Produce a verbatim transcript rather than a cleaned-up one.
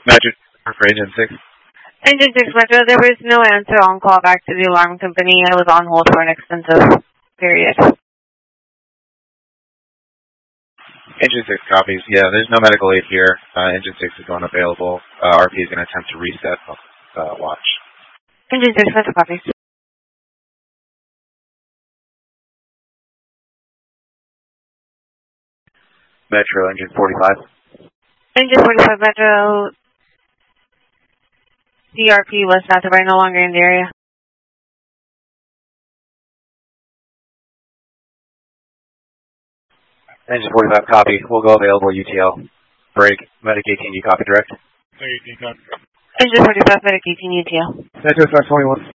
Metro for Agent six. Agent six Metro, there was no answer on call back to the alarm company. I was on hold for an extensive period. Engine six copies. Yeah, there's no medical aid here. Uh, Engine six is unavailable. Uh, R P is going to attempt to reset uh, watch. Engine six Metro copies. Metro, Engine forty-five. Engine forty-five Metro, C R P was notified, no longer in the area. Engine forty-five, copy. We'll go available U T L. Break. Medic eighteen, you copy direct? Engine forty-five, Medic eighteen, U T L. Metro five twenty-one.